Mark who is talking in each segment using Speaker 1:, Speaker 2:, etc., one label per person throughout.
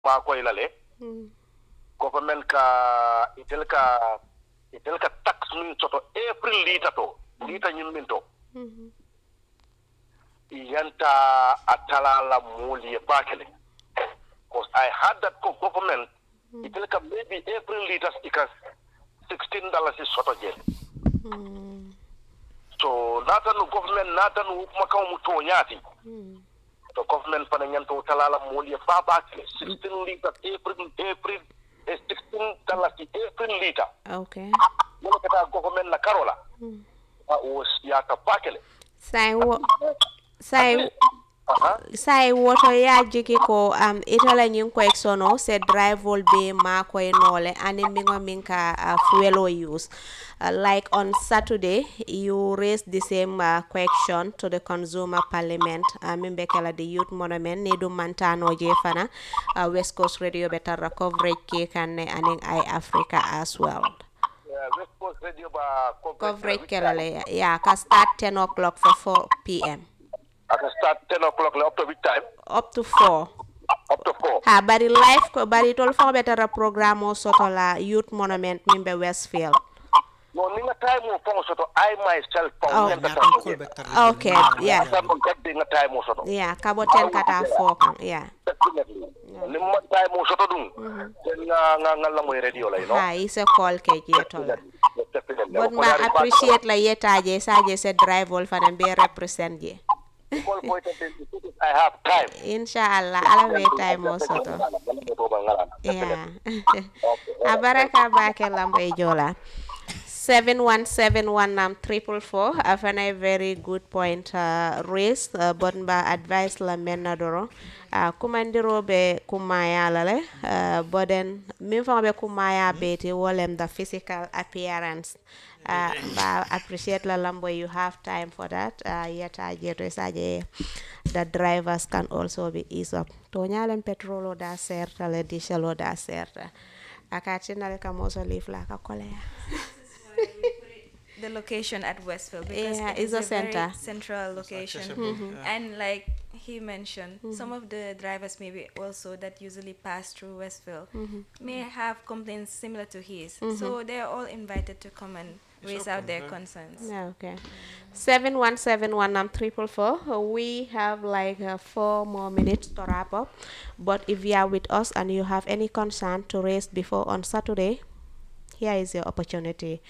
Speaker 1: ma ko ilale government ka itelka tax min soto April lita to lita nyim min to yanta atala la muli bakele because I had that government itelka maybe April liters because $16 is soto jail so natanu government natanu makau muto nyati the government pananyanto talala muli bakele 16 liters April $16 April liter
Speaker 2: okay
Speaker 1: mo kata government la karola o yaka bakele
Speaker 2: sai woto yajiki ko itala nyin ko exono se drive will be ma ko enole ani mingo minka fuel use like on Saturday you raised the same question to the consumer parliament mimbe kala the youth monument ne dum mantano je fana West Coast Radio better coverage ke kan aning I Africa as well
Speaker 1: West Coast Radio ba
Speaker 2: coverage kala ya ka start 10 o'clock for 4 p.m.
Speaker 1: I can start 10 o'clock up to which time?
Speaker 2: Up to 4.
Speaker 1: Up to 4.
Speaker 2: Ha, bari live ko bari tol fo better program o soto la youth monument mimbe Westfield.
Speaker 1: No, ninga time mo fo soto I myself
Speaker 2: okay, yeah.
Speaker 1: Time mo soto.
Speaker 2: Yeah, kabo 10 kata 4 kan, yeah.
Speaker 1: Nimma time mo soto dum. Nga la mo radio la, you know.
Speaker 2: Ha, is a call ke jeto la. But ma appreciate la yetaje saje se drive wol fana be represent je.
Speaker 1: I have time.
Speaker 2: Inshallah, ala we time also. Yeah. Abaraka bake lambe jola. 7171 afana a very good point raised but ba advice la menadoro kumandiro be kumaya lale boden min fa be kumaya beti wolem the physical appearance ba appreciate la lambo you have time for that yeta jeto saje the drivers can also be ease up to nyalen petrolo da serta le diesel da serta akatina le kamoso leaf la ka kolea
Speaker 3: the location at Westfield because
Speaker 2: it's a center.
Speaker 3: Very central location and like he mentioned some of the drivers maybe also that usually pass through Westfield may have complaints similar to his so they are all invited to come and raise out their concerns.
Speaker 2: Okay. 7171 we have like 4 more minutes to wrap up, but if you are with us and you have any concern to raise before on Saturday, here is your opportunity.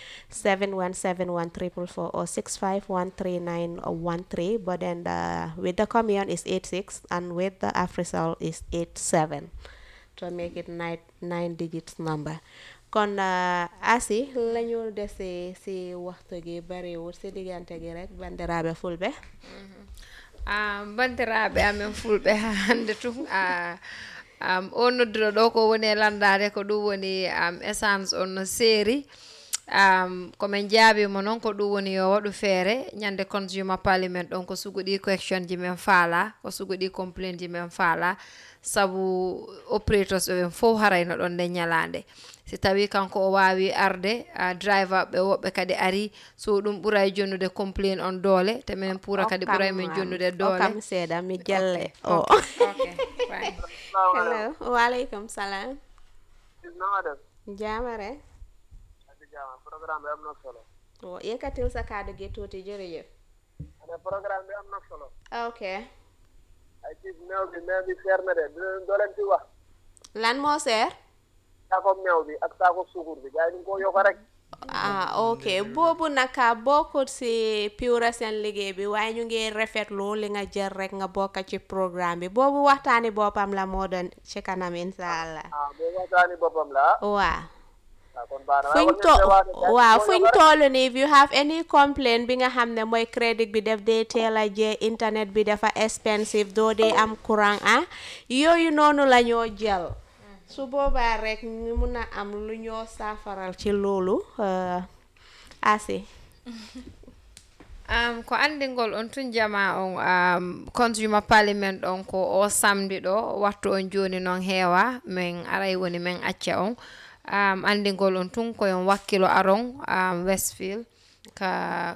Speaker 2: 7171 or 6513913. But then with the commune is 86 and with the Afrisol is 87 to make it 9 digits number. Kon asi lañu déssé ci waxtu gi bari wu ci digante gi rek bandirabe fulbe
Speaker 4: bandirabe amen fulbe hande tum on noddiro ɗo ko woni landade ko ɗum woni essence on série komin jaabimo noon ko ɗum woni yo waɗu feere ñande consumer parliament ɗon ko suguɗi question ji men faala ko suguɗi complaint ji men faala sabu operators ɓe fof harayno ɗon nde ñalande si tawi kanko o wawi arde driver ɓe woɓɓe kadi ari so ɗum ɓuray jonnude complain on doole te minen pura kadi ɓuray men jonnude doole
Speaker 2: kam seeɗa mi jalle o
Speaker 4: okay fine.
Speaker 2: Hello wa alaikum salam jamare
Speaker 5: programme am na solo
Speaker 2: o yekatil sa kaddu gi tuuti jërëjëf
Speaker 5: programme bi am na solo
Speaker 2: okay
Speaker 5: ay ci meew bi seer na de do leen ci wax
Speaker 2: lan moo seer
Speaker 5: saako meew bi ak saako sukur bi gaay ñu ko yokk rek
Speaker 2: okay boobu naka bokkut si Pura seen liggéey bi waaye ñu ngi rafetlu li nga jël rek nga bokk ci programme bi boobu waxtaani boppam la moo doon ci kanam inshallah
Speaker 5: boobu waxtaani boppam la
Speaker 2: waaw fuñ toll ni if you have any complaint bi nga xam ne mooy crédit bi def dee teel a jee internet bi dafa expensive doo dee am courant yooyu noonu la ñoo jël su boobaa rek ñu mun a am lu ñoo saafaral ci loolu asi
Speaker 4: ko andingol on tun jama on consumer parliament on ko o samedi ɗo wattu on joni noon heewa min aray woni min acca on andingol on tun koyon wakkilo aron Westfield ka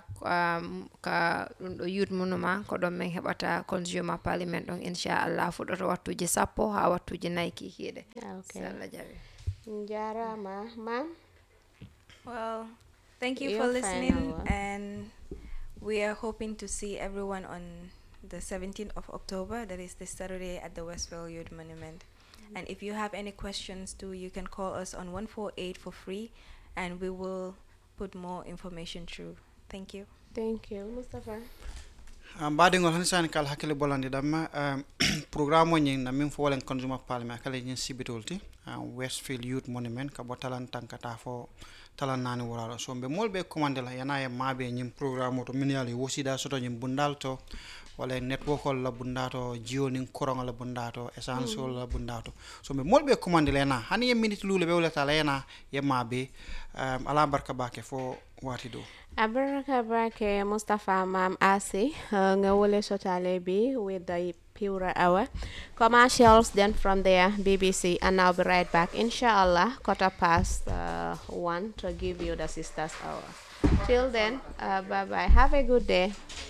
Speaker 4: youth munuma ko ɗon min heɓata consumer parliament ɗon inchallah fuɗɗoto wattuji 10 ha wattuji 4 kikiɗe.
Speaker 2: Okay.
Speaker 4: Allah jaɓi.
Speaker 2: Jarama, ma'am.
Speaker 3: Well, thank you
Speaker 2: Your
Speaker 3: for listening,
Speaker 2: final word.
Speaker 3: and we are hoping to see everyone on the 17th of October, that is this Saturday, at the Westville Youth Monument. And if you have any questions too, you can call us on 148 for free, and we will put more information through. Thank you.
Speaker 2: Thank you, Mustafa.
Speaker 6: Baɗigol han sani kala hakkille bolande ɗamma programme o ñing na min fo wolen consumer parliament kala ñin sibitolti Westfield Youth Monument ka bo talan tankata fo talan nani wuraro so be molbe commande la yana e mabe ñim programme to min yali wosida soto ñim bundal to wala network la bundato jio nin courant la bundato essential la bundato so be molbe commande la yana hani e minute lule be wala tala yana e mabe ala barka bake fo wati do
Speaker 2: Abaraka Barake Mustafa Mam Asi Ngawole Sotalebi with the Pura Hour commercials, then from there BBC, and I'll be right back inshallah 1:15 to give you the sisters hour. Till then, bye bye, have a good day.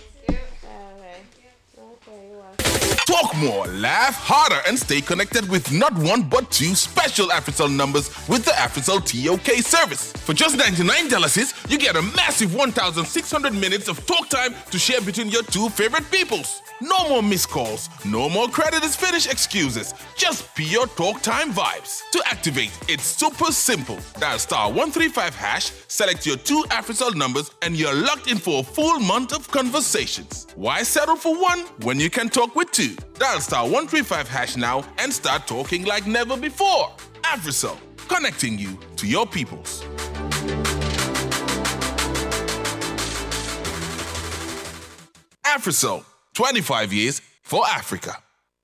Speaker 7: Talk more, laugh harder, and stay connected with not one but two special AfriCell numbers with the AfriCell TOK service. For just $99, you get a massive 1,600 minutes of talk time to share between your two favorite peoples. No more missed calls, no more credit is finished excuses, just pure talk time vibes. To activate, it's super simple. Dial *135#, select your two AfriCell numbers, and you're locked in for a full month of conversations. Why settle for one when you can talk with two? Dial *135# now and start talking like never before. AfriCell, connecting you to your peoples. AfriCell, 25 years for Africa.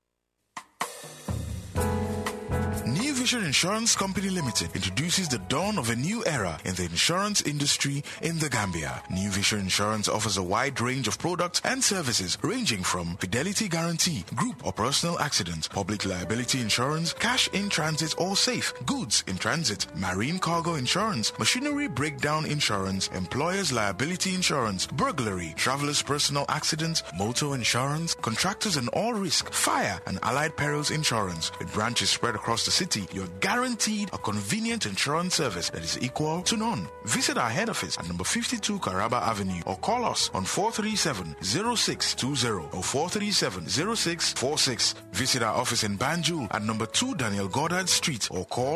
Speaker 8: New Vision Insurance Company Limited introduces the dawn of a new era in the insurance industry in the Gambia. New Vision Insurance offers a wide range of products and services ranging from fidelity guarantee, group or personal accident, public liability insurance, cash in transit or safe, goods in transit, marine cargo insurance, machinery breakdown insurance, employer's liability insurance, burglary, traveler's personal accident, motor insurance, contractors and all risk, fire and allied perils insurance. With branches spread across the city, you're guaranteed a convenient insurance service that is equal to none. Visit our head office at number 52 Caraba Avenue or call us on 437-0620 or 437-0646. Visit our office in Banjul at number 2 Daniel Goddard Street or call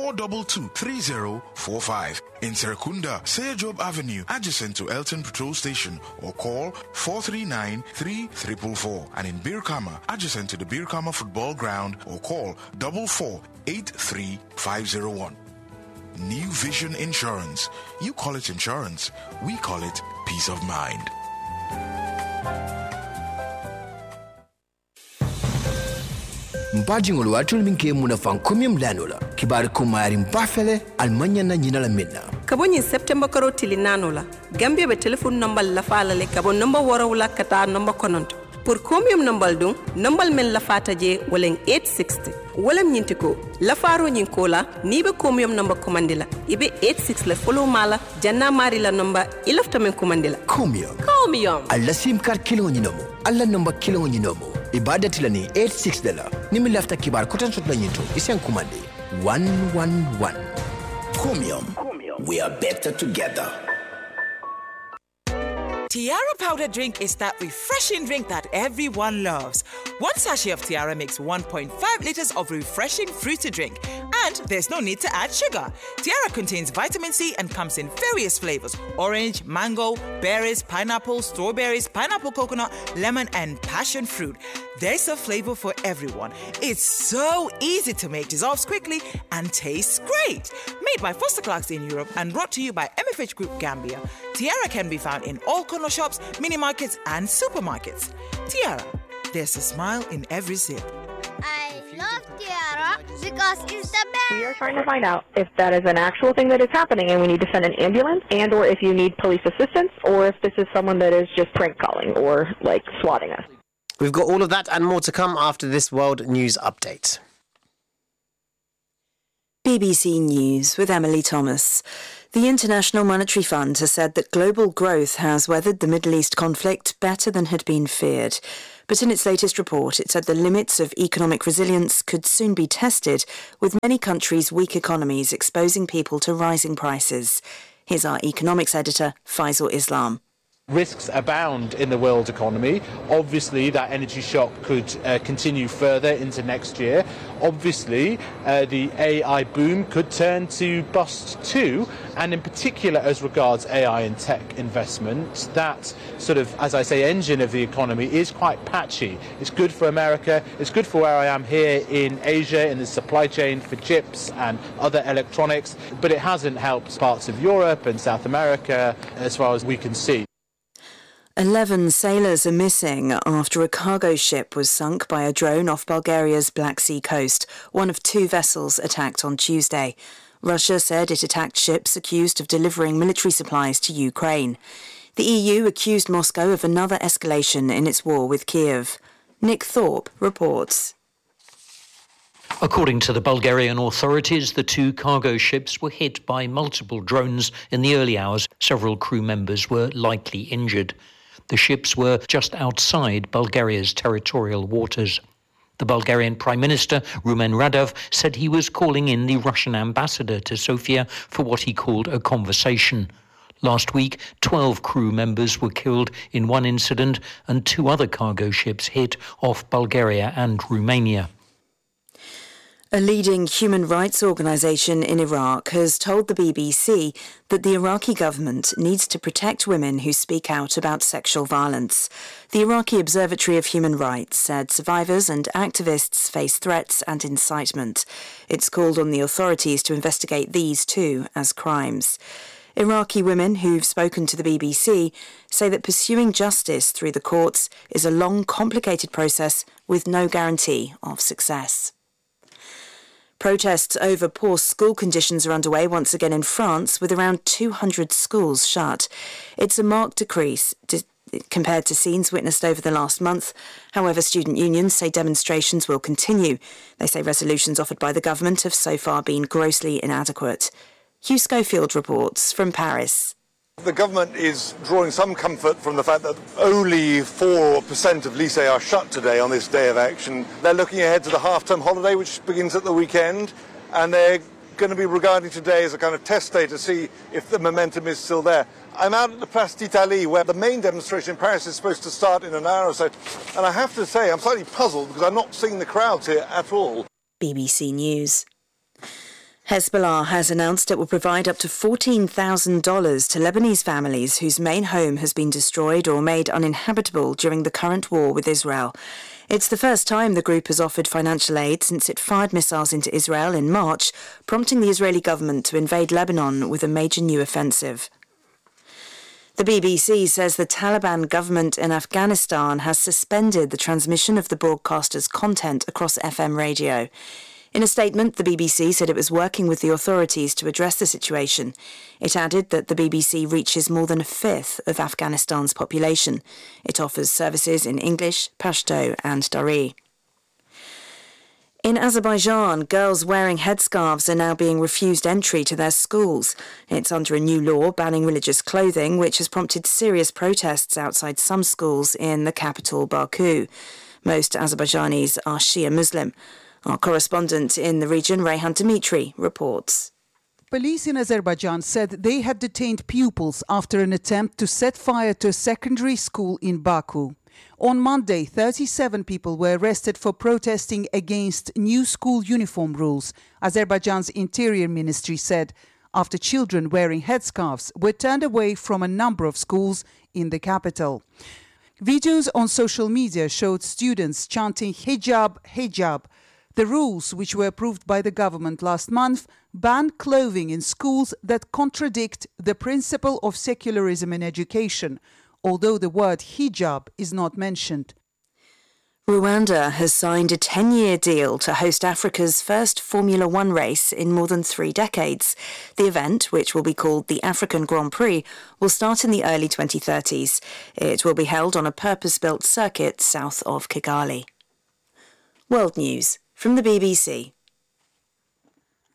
Speaker 8: 422-3045. In Serekunda, Seyajob Avenue, adjacent to Elton Patrol Station, or call 439-3444. And in Birkama, adjacent to the Birkama Football Ground, or call 4483501. New Vision Insurance. You call it insurance, we call it peace of mind.
Speaker 9: Mpajingol watul minke munafan kumim lanola kibar kumari mbafele almanya na nyinala minna
Speaker 10: kabonyi September karo tili nanola Gambia be telephone number la fala le kabon number warawula kata number kononto pour combien number dun number men la fata je wolen 860 wolem nyinti ko la faro nyin kola ni be combien number commandila ibe 86 la follow mala janna mari la number ilafta men commandila
Speaker 9: combien alla sim card kilo nyinomo alla number kilo nyinomo ibadati la ni 86 dala nimi lafta kibar kotan sot la nyinto isen commande 111
Speaker 11: Comium. We are better together.
Speaker 12: Tiara powder drink is that refreshing drink that everyone loves. One sachet of Tiara makes 1.5 liters of refreshing fruity drink, and there's no need to add sugar. Tiara contains vitamin C and comes in various flavors: orange, mango, berries, pineapple, strawberries, pineapple coconut, lemon, and passion fruit. There's a flavor for everyone. It's so easy to make, dissolves quickly, and tastes great. Made by Foster Clarks in Europe and brought to you by MFH Group Gambia, Tiara can be found in all corner shops, mini markets, and supermarkets. Tiara, there's a smile in every sip.
Speaker 13: I love Tiara because it's the best.
Speaker 14: We are trying to find out if that is an actual thing that is happening and we need to send an ambulance, and or if you need police assistance, or if this is someone that is just prank calling or like swatting us.
Speaker 15: We've got all of that and more to come after this World News Update. BBC News with Emily Thomas. The International Monetary Fund has said that global growth has weathered the Middle East conflict better than had been feared. But in its latest report, it said the limits of economic resilience could soon be tested, with many countries' weak economies exposing people to rising prices. Here's our economics editor, Faisal Islam.
Speaker 16: Risks abound in the world economy. Obviously, that energy shock could continue further into next year. Obviously, the AI boom could turn to bust too, and in particular as regards AI and tech investment, that sort of, as I say, engine of the economy is quite patchy. It's good for America, it's good for where I am here in Asia, in the supply chain for chips and other electronics, but it hasn't helped parts of Europe and South America as far as we can see.
Speaker 15: 11 sailors are missing after a cargo ship was sunk by a drone off Bulgaria's Black Sea coast, one of 2 vessels attacked on Tuesday. Russia said it attacked ships accused of delivering military supplies to Ukraine. The EU accused Moscow of another escalation in its war with Kiev. Nick Thorpe reports.
Speaker 17: According to the Bulgarian authorities, the 2 cargo ships were hit by multiple drones in the early hours. Several crew members were likely injured. The ships were just outside Bulgaria's territorial waters. The Bulgarian Prime Minister, Rumen Radev, said he was calling in the Russian ambassador to Sofia for what he called a conversation. Last week, 12 crew members were killed in one incident and 2 other cargo ships hit off Bulgaria and Romania.
Speaker 15: A leading human rights organisation in Iraq has told the BBC that the Iraqi government needs to protect women who speak out about sexual violence. The Iraqi Observatory of Human Rights said survivors and activists face threats and incitement. It's called on the authorities to investigate these too as crimes. Iraqi women who've spoken to the BBC say that pursuing justice through the courts is a long, complicated process with no guarantee of success. Protests over poor school conditions are underway once again in France, with around 200 schools shut. It's a marked decrease compared to scenes witnessed over the last month. However, student unions say demonstrations will continue. They say resolutions offered by the government have so far been grossly inadequate. Hugh Schofield reports from Paris.
Speaker 18: The government is drawing some comfort from the fact that only 4% of lycées are shut today on this day of action. They're looking ahead to the half-term holiday, which begins at the weekend, and they're going to be regarding today as a kind of test day to see if the momentum is still there. I'm out at the Place d'Italie, where the main demonstration in Paris is supposed to start in an hour or so, and I have to say I'm slightly puzzled because I'm not seeing the crowds here at all.
Speaker 15: BBC News. Hezbollah has announced it will provide up to $14,000 to Lebanese families whose main home has been destroyed or made uninhabitable during the current war with Israel. It's the first time the group has offered financial aid since it fired missiles into Israel in March, prompting the Israeli government to invade Lebanon with a major new offensive. The BBC says the Taliban government in Afghanistan has suspended the transmission of the broadcaster's content across FM radio. In a statement, the BBC said it was working with the authorities to address the situation. It added that the BBC reaches more than a fifth of Afghanistan's population. It offers services in English, Pashto and Dari. In Azerbaijan, girls wearing headscarves are now being refused entry to their schools. It's under a new law banning religious clothing, which has prompted serious protests outside some schools in the capital, Baku. Most Azerbaijanis are Shia Muslim. Our correspondent in the region, Rayhan Dimitri, reports.
Speaker 19: Police in Azerbaijan said they had detained pupils after an attempt to set fire to a secondary school in Baku. On Monday, 37 people were arrested for protesting against new school uniform rules, Azerbaijan's Interior Ministry said, after children wearing headscarves were turned away from a number of schools in the capital. Videos on social media showed students chanting hijab, hijab. The rules, which were approved by the government last month, ban clothing in schools that contradict the principle of secularism in education, although the word hijab is not mentioned.
Speaker 15: Rwanda has signed a 10-year deal to host Africa's first Formula One race in more than 3 decades. The event, which will be called the African Grand Prix, will start in the early 2030s. It will be held on a purpose-built circuit south of Kigali. World News from the BBC.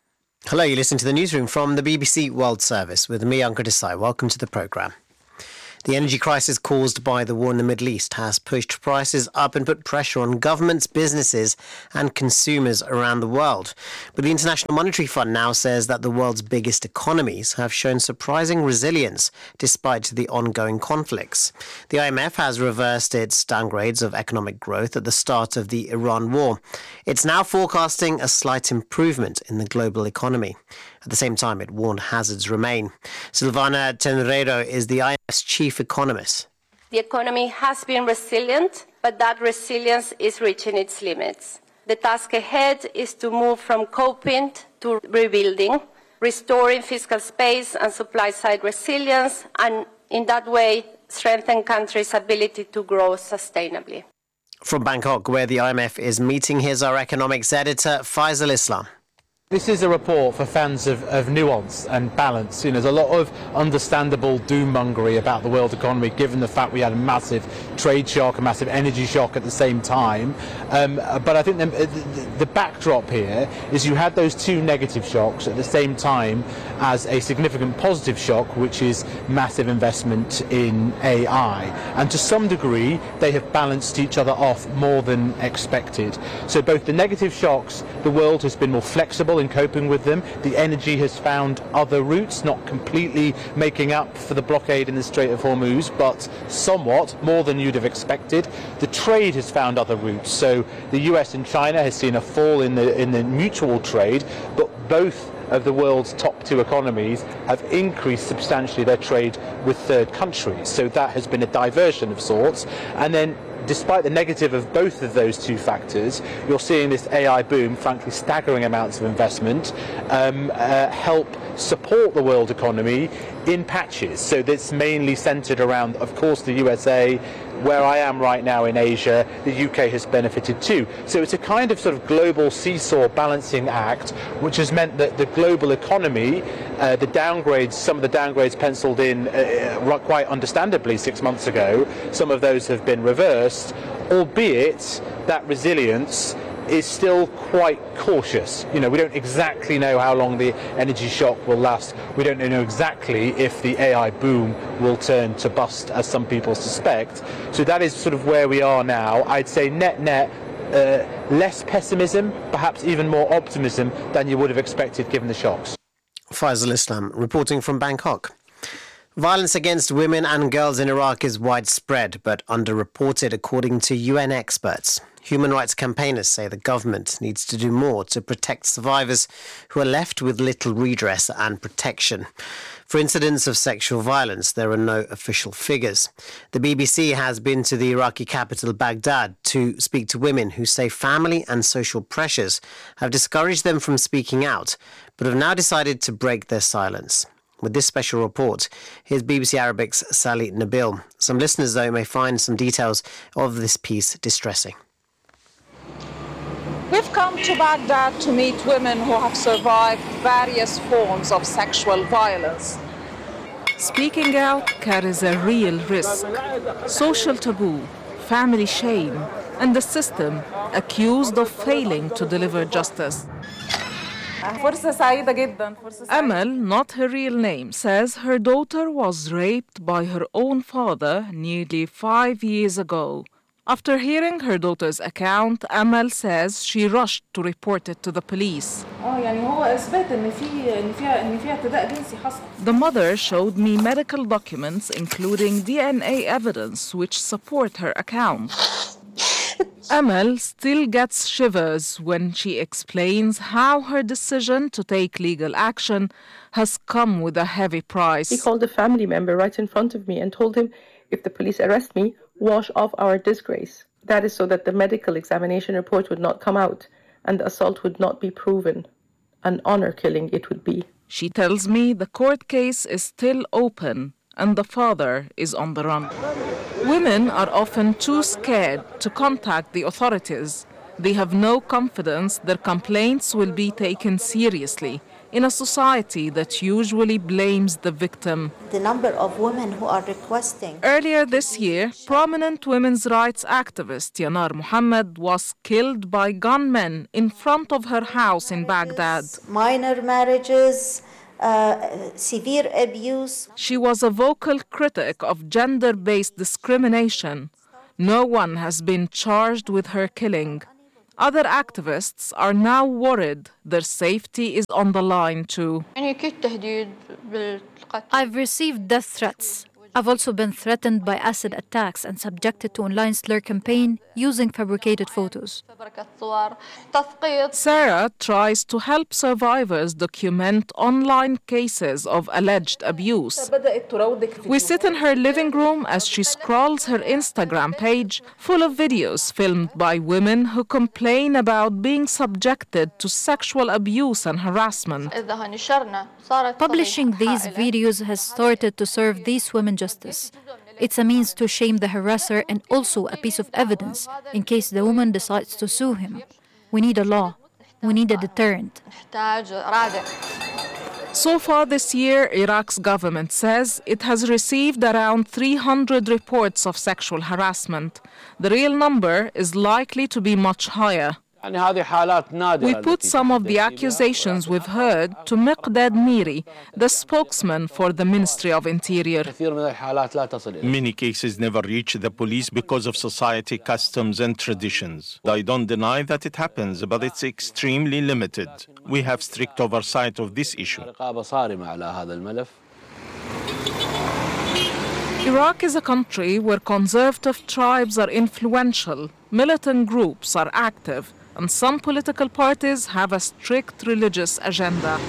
Speaker 20: Hello, you listen to the newsroom from the BBC World Service with me, Ankur Desai. Welcome to the programme. The energy crisis caused by the war in the Middle East has pushed prices up and put pressure on governments, businesses and consumers around the world. But the International Monetary Fund now says that the world's biggest economies have shown surprising resilience despite the ongoing conflicts. The IMF has reversed its downgrades of economic growth at the start of the Iran war. It's now forecasting a slight improvement in the global economy. At the same time, it warned hazards remain. Silvana Tenreiro is the IMF's chief economist.
Speaker 21: The economy has been resilient, but that resilience is reaching its limits. The task ahead is to move from coping to rebuilding, restoring fiscal space and supply-side resilience, and in that way, strengthen countries' ability to grow sustainably.
Speaker 20: From Bangkok, where the IMF is meeting, here's our economics editor, Faisal Islam.
Speaker 16: This is a report for fans of nuance and balance. There's a lot of understandable doom-mongery about the world economy, given the fact we had a massive trade shock, a massive energy shock at the same time. But I think the backdrop here is you had those two negative shocks at the same time as a significant positive shock, which is massive investment in AI. And to some degree, they have balanced each other off more than expected. So both the negative shocks, the world has been more flexible in coping with them. The energy has found other routes, not completely making up for the blockade in the Strait of Hormuz, but somewhat more than you'd have expected. The trade has found other routes. So the US and China has seen a fall in the mutual trade, but both of the world's top two economies have increased substantially their trade with third countries. So that has been a diversion of sorts. And then despite the negative of both of those two factors, you're seeing this AI boom, frankly staggering amounts of investment, help support the world economy in patches. So that's mainly centred around, of course, the USA. Where I am right now in Asia, the UK has benefited too. So it's a kind of sort of global seesaw balancing act, which has meant that the global economy, some of the downgrades penciled in quite understandably 6 months ago, some of those have been reversed, albeit that resilience is still quite cautious. We don't exactly know how long the energy shock will last. We don't know exactly if the AI boom will turn to bust, as some people suspect. So that is sort of where we are now. I'd say net, less pessimism, perhaps even more optimism than you would have expected given the shocks.
Speaker 20: Faisal Islam reporting from Bangkok. Violence against women and girls in Iraq is widespread but underreported, according to UN experts. Human rights campaigners say the government needs to do more to protect survivors who are left with little redress and protection. For incidents of sexual violence, there are no official figures. The BBC has been to the Iraqi capital, Baghdad, to speak to women who say family and social pressures have discouraged them from speaking out, but have now decided to break their silence. With this special report, here's BBC Arabic's Sally Nabil. Some listeners, though, may find some details of this piece distressing.
Speaker 22: We've come to Baghdad to meet women who have survived various forms of sexual violence.
Speaker 23: Speaking out carries a real risk. Social taboo, family shame, and the system accused of failing to deliver justice. Amal, not her real name, says her daughter was raped by her own father nearly 5 years ago. After hearing her daughter's account, Amal says she rushed to report it to the police. The mother showed me medical documents, including DNA evidence, which support her account. Amal still gets shivers when she explains how her decision to take legal action has come with a heavy price.
Speaker 24: He called a family member right in front of me and told him, if the police arrest me, wash off our disgrace. That is so that the medical examination report would not come out and the assault would not be proven. An honor killing it would be.
Speaker 23: She tells me the court case is still open and the father is on the run. Women are often too scared to contact the authorities. They have no confidence their complaints will be taken seriously, in a society that usually blames the victim.
Speaker 1: The number of women who are requesting.
Speaker 23: Earlier this year, prominent women's rights activist Yanar Mohammed was killed by gunmen in front of her house in Baghdad.
Speaker 1: Minor marriages, severe abuse.
Speaker 23: She was a vocal critic of gender-based discrimination. No one has been charged with her killing. Other activists are now worried their safety is on the line too.
Speaker 3: I've received death threats. I've also been threatened by acid attacks and subjected to online slur campaign using fabricated photos.
Speaker 23: Sarah tries to help survivors document online cases of alleged abuse. We sit in her living room as she scrolls her Instagram page full of videos filmed by women who complain about being subjected to sexual abuse and harassment.
Speaker 3: Publishing these videos has started to serve these women justice. It's a means to shame the harasser and also a piece of evidence in case the woman decides to sue him. We need a law. We need a deterrent.
Speaker 23: So far this year, Iraq's government says it has received around 300 reports of sexual harassment. The real number is likely to be much higher. We put some of the accusations we've heard to Miqdad Miri, the spokesman for the Ministry of Interior.
Speaker 4: Many cases never reach the police because of society, customs and traditions. I don't deny that it happens, but it's extremely limited. We have strict oversight of this issue.
Speaker 23: Iraq is a country where conservative tribes are influential, militant groups are active, and some political parties have a strict religious agenda.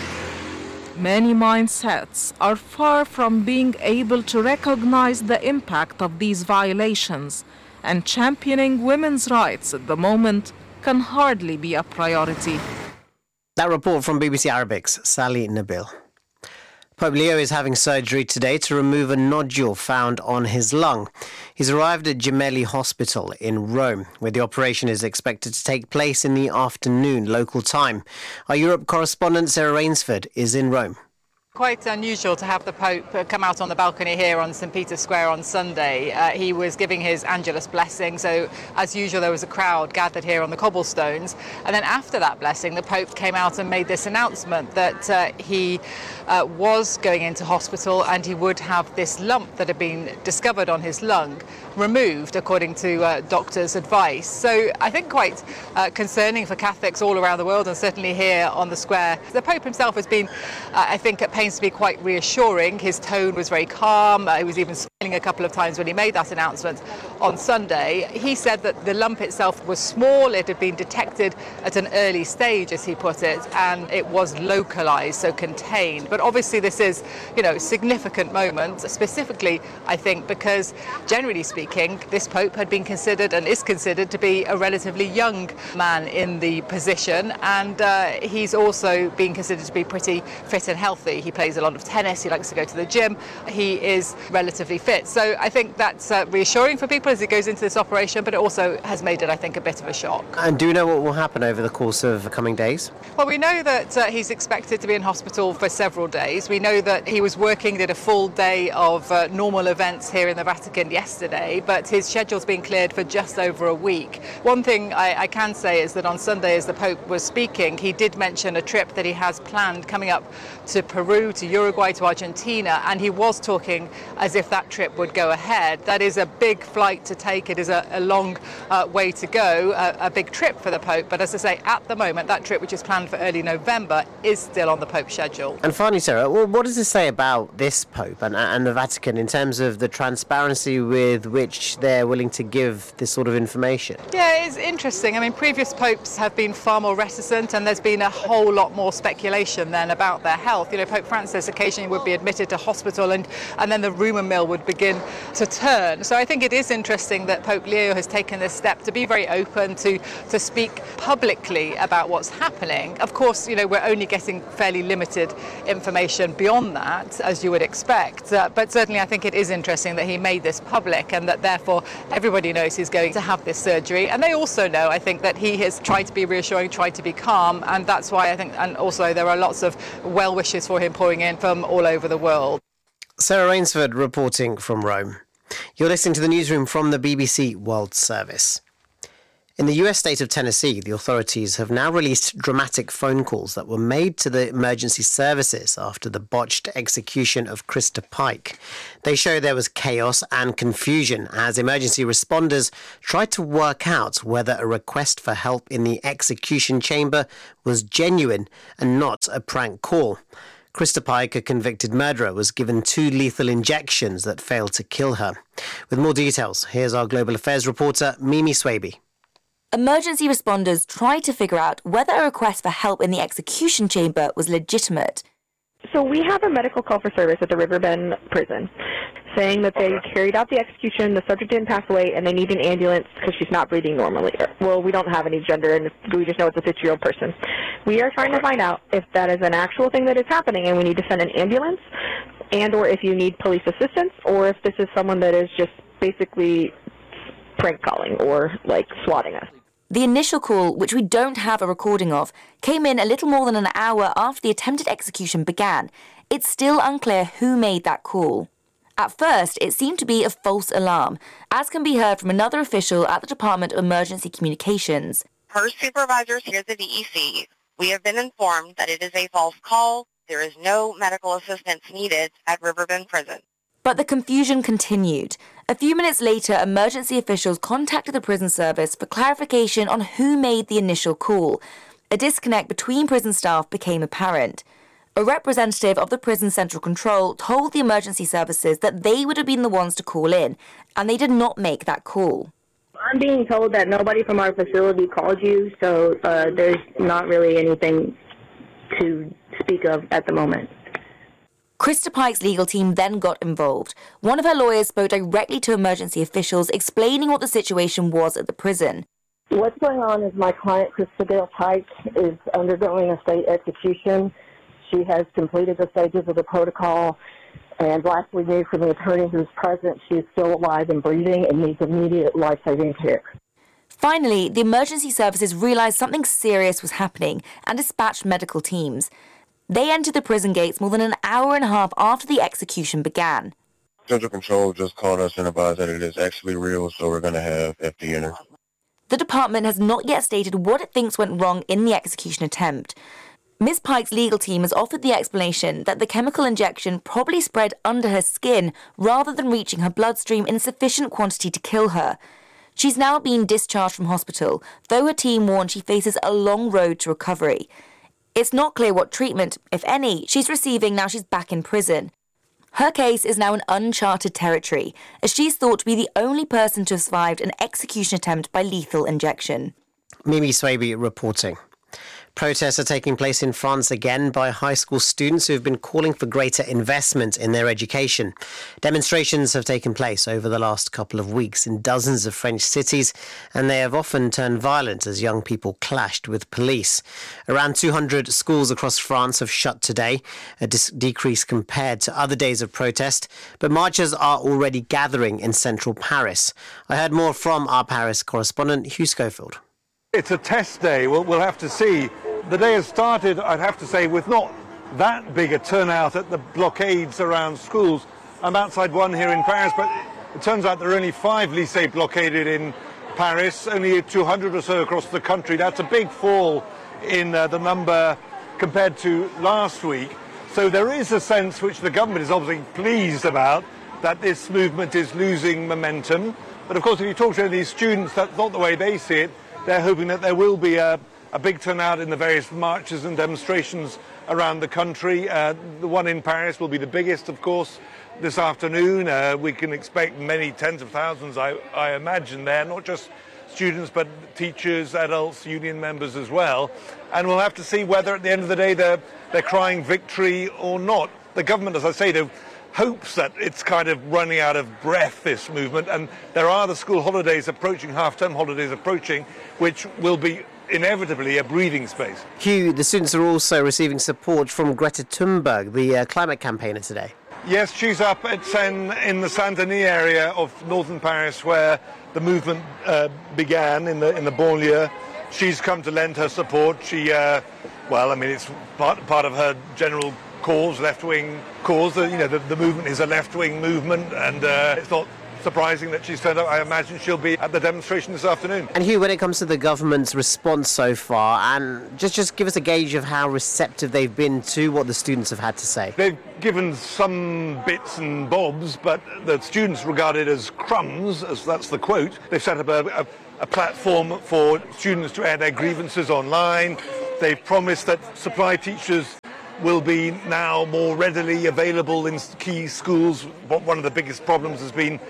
Speaker 23: Many mindsets are far from being able to recognize the impact of these violations, and championing women's rights at the moment can hardly be a priority.
Speaker 20: That report from BBC Arabic's Sally Nabil. Pope Leo is having surgery today to remove a nodule found on his lung. He's arrived at Gemelli Hospital in Rome, where the operation is expected to take place in the afternoon local time. Our Europe correspondent Sarah Rainsford is in Rome.
Speaker 5: Quite unusual to have the Pope come out on the balcony here on St. Peter's Square on Sunday. He was giving his Angelus blessing, so as usual there was a crowd gathered here on the cobblestones. And then after that blessing, the Pope came out and made this announcement that he was going into hospital and he would have this lump that had been discovered on his lung removed according to doctors' advice. So I think quite concerning for Catholics all around the world and certainly here on the square. The Pope himself has been, I think, at pains to be quite reassuring. His tone was very calm. He was even smiling a couple of times when he made that announcement on Sunday. He said that the lump itself was small. It had been detected at an early stage, as he put it, and it was localized, so contained. But obviously this is, a significant moment, specifically, I think, because generally speaking, this Pope had been considered and is considered to be a relatively young man in the position, and he's also been considered to be pretty fit and healthy. He plays a lot of tennis, he likes to go to the gym, he is relatively fit. So I think that's reassuring for people as he goes into this operation, but it also has made it, I think, a bit of a shock.
Speaker 20: And do you know what will happen over the course of the coming days?
Speaker 5: Well, we know that he's expected to be in hospital for several days. We know that he was working, did a full day of normal events here in the Vatican yesterday, but his schedule's been cleared for just over a week. One thing I can say is that on Sunday, as the Pope was speaking, he did mention a trip that he has planned coming up to Peru, to Uruguay, to Argentina, and he was talking as if that trip would go ahead. That is a big flight to take. It is a long way to go, a big trip for the Pope. But as I say, at the moment, that trip, which is planned for early November, is still on the Pope's schedule.
Speaker 20: And finally, Sarah, what does this say about this Pope and the Vatican in terms of the transparency with which they're willing to give this sort of information?
Speaker 5: Yeah, it's interesting. I mean, previous popes have been far more reticent, and there's been a whole lot more speculation then about their health. Pope Francis occasionally would be admitted to hospital, and then the rumour mill would begin to turn. So I think it is interesting interesting that Pope Leo has taken this step to be very open, to speak publicly about what's happening. Of course, we're only getting fairly limited information beyond that, as you would expect. But certainly I think it is interesting that he made this public and that therefore everybody knows he's going to have this surgery. And they also know, I think, that he has tried to be reassuring, tried to be calm. And that's why I think, and also there are lots of well wishes for him pouring in from all over the world.
Speaker 20: Sarah Rainsford reporting from Rome. You're listening to the newsroom from the BBC World Service. In the US state of Tennessee, the authorities have now released dramatic phone calls that were made to the emergency services after the botched execution of Krista Pike. They show there was chaos and confusion as emergency responders tried to work out whether a request for help in the execution chamber was genuine and not a prank call. Krista Pike, a convicted murderer, was given 2 lethal injections that failed to kill her. With more details, here's our Global Affairs reporter, Mimi Swaby.
Speaker 2: Emergency responders tried to figure out whether a request for help in the execution chamber was legitimate.
Speaker 14: So we have a medical call for service at the Riverbend prison saying that they carried out the execution, the subject didn't pass away, and they need an ambulance because she's not breathing normally. Well, we don't have any gender, and we just know it's a 50-year-old person. We are trying to find out if that is an actual thing that is happening and we need to send an ambulance, and or if you need police assistance, or if this is someone that is just basically prank calling or swatting us.
Speaker 2: The initial call, which we don't have a recording of, came in a little more than an hour after the attempted execution began. It's still unclear who made that call. At first, it seemed to be a false alarm, as can be heard from another official at the Department of Emergency Communications.
Speaker 6: Per supervisors here at the DEC, we have been informed that it is a false call. There is no medical assistance needed at Riverbend Prison.
Speaker 2: But the confusion continued. A few minutes later, emergency officials contacted the prison service for clarification on who made the initial call. A disconnect between prison staff became apparent. A representative of the prison central control told the emergency services that they would have been the ones to call in, and they did not make that call.
Speaker 14: I'm being told that nobody from our facility called you, so there's not really anything to speak of at the moment.
Speaker 2: Krista Pike's legal team then got involved. One of her lawyers spoke directly to emergency officials, explaining what the situation was at the prison.
Speaker 7: What's going on is my client, Krista Dale Pike, is undergoing a state execution. She has completed the stages of the protocol, and last we knew from the attorney who's present, she is still alive and breathing and needs immediate life-saving care.
Speaker 2: Finally, the emergency services realized something serious was happening and dispatched medical teams. They entered the prison gates more than an hour and a half after the execution began.
Speaker 8: Central Control just called us and advised that it is actually real, so we're going to have FD enter.
Speaker 2: The department has not yet stated what it thinks went wrong in the execution attempt. Ms. Pike's legal team has offered the explanation that the chemical injection probably spread under her skin rather than reaching her bloodstream in sufficient quantity to kill her. She's now been discharged from hospital, though her team warned she faces a long road to recovery. It's not clear what treatment, if any, she's receiving now she's back in prison. Her case is now in uncharted territory, as she's thought to be the only person to have survived an execution attempt by lethal injection.
Speaker 20: Mimi Swaby reporting. Protests are taking place in France again by high school students who have been calling for greater investment in their education. Demonstrations have taken place over the last couple of weeks in dozens of French cities, and they have often turned violent as young people clashed with police. Around 200 schools across France have shut today, a decrease compared to other days of protest, but marchers are already gathering in central Paris. I heard more from our Paris correspondent, Hugh Schofield.
Speaker 18: It's a test day. We'll have to see. The day has started, I'd have to say, with not that big a turnout at the blockades around schools. I'm outside one here in Paris, but it turns out there are only 5 lycées blockaded in Paris, only 200 or so across the country. That's a big fall in the number compared to last week. So there is a sense, which the government is obviously pleased about, that this movement is losing momentum. But of course, if you talk to these students, that's not the way they see it. They're hoping that there will be a big turnout in the various marches and demonstrations around the country. The one in Paris will be the biggest, of course, this afternoon. We can expect many tens of thousands, I imagine, there, not just students, but teachers, adults, union members as well. And we'll have to see whether at the end of the day they're crying victory or not. The government, as I say, hopes that it's kind of running out of breath, this movement, and there are the school holidays approaching, half-term holidays approaching, which will be inevitably a breathing space.
Speaker 20: Hugh, the students are also receiving support from Greta Thunberg, the climate campaigner, today.
Speaker 18: Yes, she's up at Seine in the Saint-Denis area of northern Paris, where the movement began in the banlieue. She's come to lend her support. She, it's part of her general cause, left-wing cause. The movement is a left-wing movement, and it's not surprising that she's turned up. I imagine she'll be at the demonstration this afternoon.
Speaker 20: And Hugh, when it comes to the government's response so far, and just give us a gauge of how receptive they've been to what the students have had to say.
Speaker 18: They've given some bits and bobs, but the students regard it as crumbs, as that's the quote. They've set up a platform for students to air their grievances online. They've promised that supply teachers will be now more readily available in key schools. One of the biggest problems has been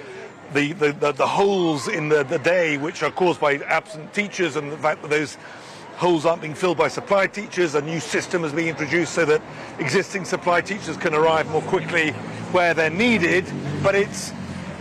Speaker 18: the holes in the day, which are caused by absent teachers, and the fact that those holes aren't being filled by supply teachers. A new system is being introduced so that existing supply teachers can arrive more quickly where they're needed, but it's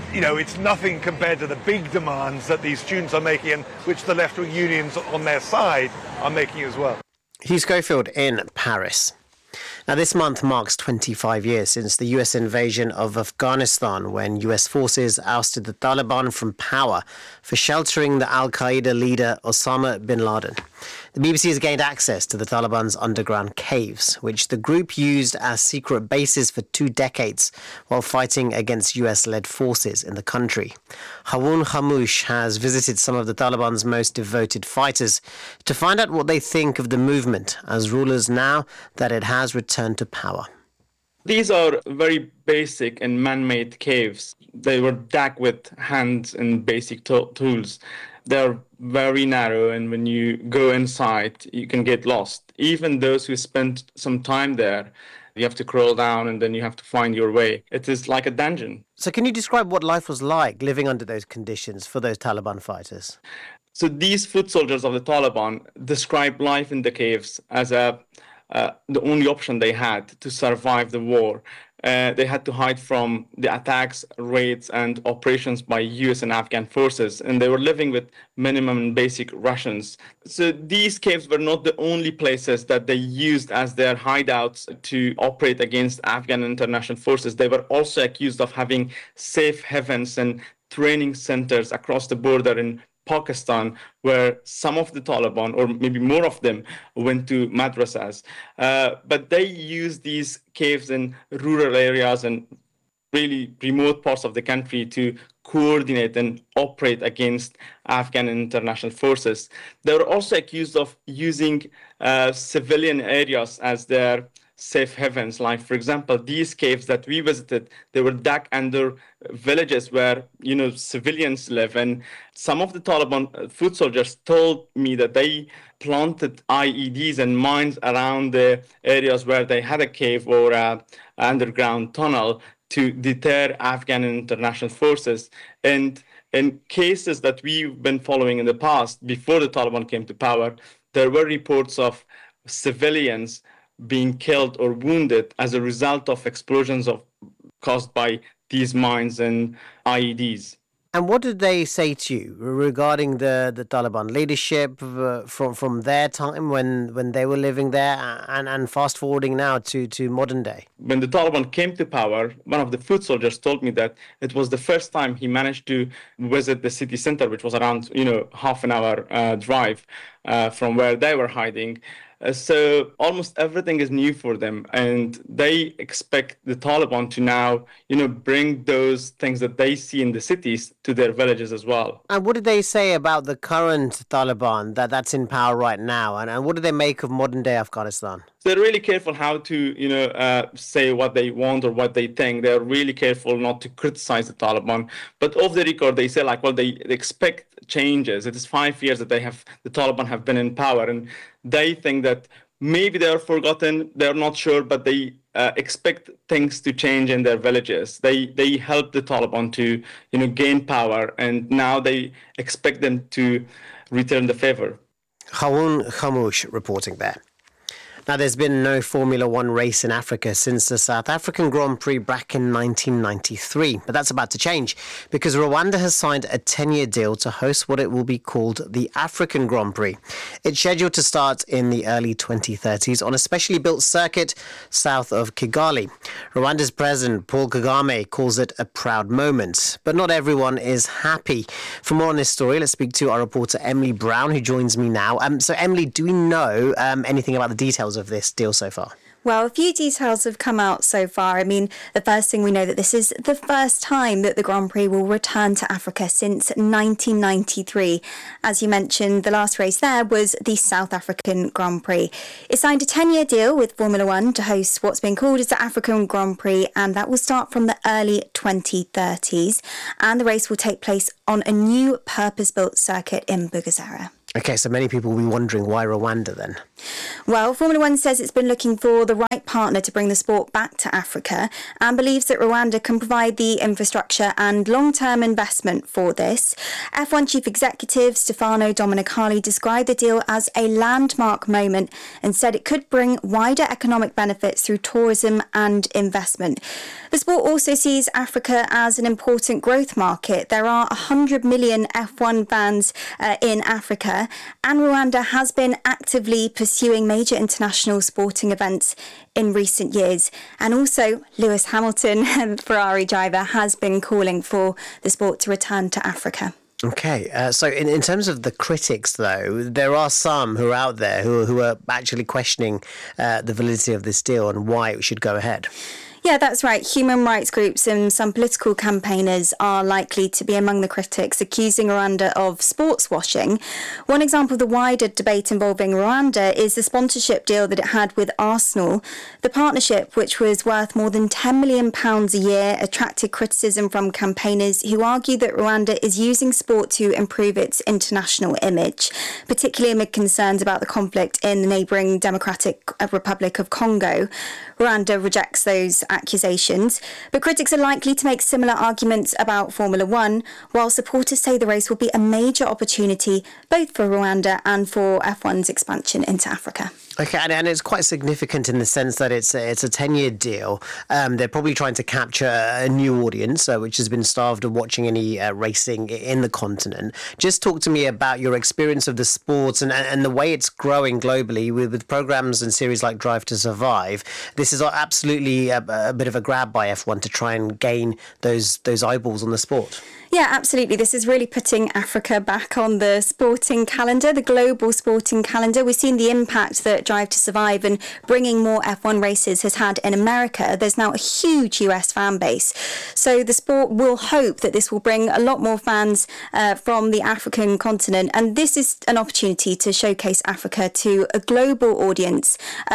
Speaker 18: nothing compared to the big demands that these students are making, and which the left-wing unions on their side are making as well.
Speaker 20: Hugh Schofield in Paris. Now, this month marks 25 years since the US invasion of Afghanistan, when US forces ousted the Taliban from power for sheltering the al-Qaeda leader Osama bin Laden. The BBC has gained access to the Taliban's underground caves, which the group used as secret bases for 2 decades while fighting against US-led forces in the country. Hawoon Khamouche has visited some of the Taliban's most devoted fighters to find out what they think of the movement as rulers now that it has returned to power.
Speaker 9: These are very basic and man-made caves. They were dug with hands and basic tools. They're very narrow, and when you go inside, you can get lost. Even those who spent some time there, you have to crawl down and then you have to find your way. It is like a dungeon.
Speaker 20: So can you describe what life was like living under those conditions for those Taliban fighters?
Speaker 9: So these foot soldiers of the Taliban describe life in the caves as the only option they had to survive the war. They had to hide from the attacks, raids, and operations by US and Afghan forces, and they were living with minimum and basic rations. So these caves were not the only places that they used as their hideouts to operate against Afghan and international forces. They were also accused of having safe havens and training centers across the border in Pakistan, where some of the Taliban, or maybe more of them, went to madrasas. But they used these caves in rural areas and really remote parts of the country to coordinate and operate against Afghan and international forces. They were also accused of using civilian areas as their safe havens. Like, for example, these caves that we visited, they were dug under villages where, civilians live. And some of the Taliban foot soldiers told me that they planted IEDs and mines around the areas where they had a cave or an underground tunnel to deter Afghan and international forces. And in cases that we've been following in the past, before the Taliban came to power, there were reports of civilians being killed or wounded as a result of explosions caused by these mines and IEDs.
Speaker 20: And what did they say to you regarding the Taliban leadership from their time when they were living there and fast forwarding now to modern day?
Speaker 9: When the Taliban came to power, one of the foot soldiers told me that it was the first time he managed to visit the city center, which was around half an hour drive from where they were hiding. So almost everything is new for them, and they expect the Taliban to now, bring those things that they see in the cities to their villages as well.
Speaker 20: And what did they say about the current Taliban that's in power right now, and what do they make of modern day Afghanistan?
Speaker 9: They're really careful how to, say what they want or what they think. They're really careful not to criticize the Taliban. But off the record, they say they expect changes. It is 5 years that the Taliban have been in power, and they think that maybe they are forgotten. They're not sure, but they expect things to change in their villages. They help the Taliban to, gain power, and now they expect them to return the favor.
Speaker 20: Hawoon Khamouche reporting there. Now, there's been no Formula One race in Africa since the South African Grand Prix back in 1993. But that's about to change because Rwanda has signed a 10-year deal to host what it will be called the African Grand Prix. It's scheduled to start in the early 2030s on a specially built circuit south of Kigali. Rwanda's President Paul Kagame calls it a proud moment. But not everyone is happy. For more on this story, let's speak to our reporter Emily Brown, who joins me now. So, Emily, do we know anything about the details of this deal so far?
Speaker 10: Well, a few details have come out so far. I mean, the first thing we know that this is the first time that the Grand Prix will return to Africa since 1993. As you mentioned, the last race there was the South African Grand Prix. It signed a 10-year deal with Formula One to host what's been called as the African Grand Prix, and that will start from the early 2030s. And the race will take place on a new purpose-built circuit in Bugesera.
Speaker 20: OK, so many people will be wondering why Rwanda then?
Speaker 10: Well, Formula One says it's been looking for the right partner to bring the sport back to Africa and believes that Rwanda can provide the infrastructure and long-term investment for this. F1 Chief Executive Stefano Domenicali described the deal as a landmark moment and said it could bring wider economic benefits through tourism and investment. The sport also sees Africa as an important growth market. There are 100 million F1 fans in Africa, and Rwanda has been actively pursuing major international sporting events in recent years. And also, Lewis Hamilton, Ferrari driver, has been calling for the sport to return to Africa.
Speaker 20: OK, so in terms of the critics, though, there are some who are out there who are actually questioning the validity of this deal and why it should go ahead.
Speaker 10: Yeah, that's right. Human rights groups and some political campaigners are likely to be among the critics, accusing Rwanda of sports washing. One example of the wider debate involving Rwanda is the sponsorship deal that it had with Arsenal. The partnership, which was worth more than £10 million a year, attracted criticism from campaigners who argue that Rwanda is using sport to improve its international image, particularly amid concerns about the conflict in the neighbouring Democratic Republic of Congo. Rwanda rejects those accusations, but critics are likely to make similar arguments about Formula One, while supporters say the race will be a major opportunity both for Rwanda and for F1's expansion into Africa.
Speaker 20: OK, and it's quite significant in the sense that it's a 10-year deal. They're probably trying to capture a new audience, which has been starved of watching any racing in the continent. Just talk to me about your experience of the sport and the way it's growing globally with programs and series like Drive to Survive. This is absolutely a bit of a grab by F1 to try and gain those eyeballs on the sport.
Speaker 10: Yeah, absolutely. This is really putting Africa back on the sporting calendar, the global sporting calendar. We've seen the impact that Drive to Survive and bringing more F1 races has had in America. There's now a huge US fan base. So the sport will hope that this will bring a lot more fans from the African continent. And this is an opportunity to showcase Africa to a global audience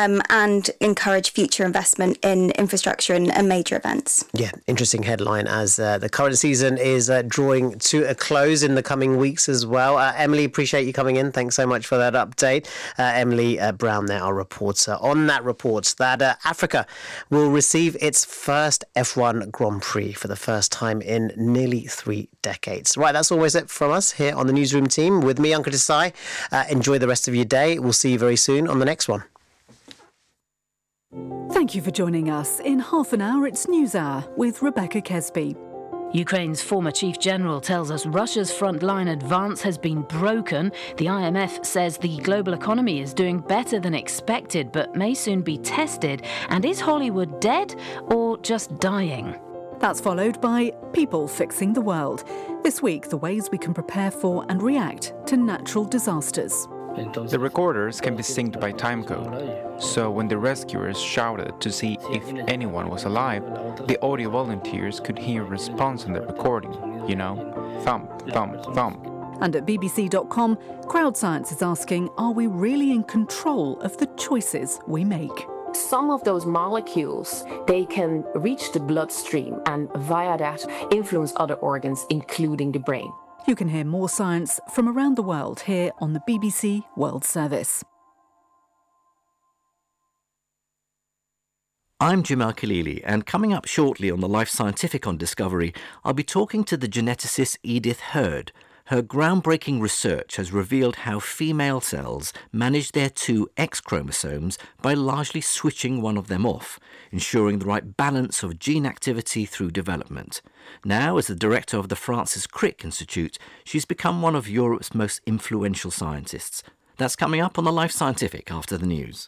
Speaker 10: and encourage future investment in infrastructure and major events.
Speaker 20: Yeah, interesting headline as the current season is drawing to a close in the coming weeks as well. Emily, appreciate you coming in. Thanks so much for that update. Emily Brown there, our reporter. On that report that Africa will receive its first F1 Grand Prix for the first time in nearly 3 decades. Right, that's always it from us here on the Newsroom team. With me, Ankit Desai. Enjoy the rest of your day. We'll see you very soon on the next one.
Speaker 11: Thank you for joining us. In half an hour, it's News Hour with Rebecca Kesby.
Speaker 12: Ukraine's former chief general tells us Russia's frontline advance has been broken. The IMF says the global economy is doing better than expected, but may soon be tested. And is Hollywood dead or just dying?
Speaker 11: That's followed by People Fixing the World. This week, the ways we can prepare for and react to natural disasters.
Speaker 13: The recorders can be synced by timecode, so when the rescuers shouted to see if anyone was alive, the audio volunteers could hear a response in the recording, thump, thump, thump.
Speaker 11: And at bbc.com, Crowdscience is asking, are we really in control of the choices we make?
Speaker 25: Some of those molecules, they can reach the bloodstream and via that influence other organs, including the brain.
Speaker 11: You can hear more science from around the world here on the BBC World Service.
Speaker 26: I'm Jim Al-Khalili, and coming up shortly on the Life Scientific on Discovery, I'll be talking to the geneticist Edith Hurd, Her groundbreaking research has revealed how female cells manage their two X chromosomes by largely switching one of them off, ensuring the right balance of gene activity through development. Now, as the director of the Francis Crick Institute, she's become one of Europe's most influential scientists. That's coming up on the Life Scientific after the news.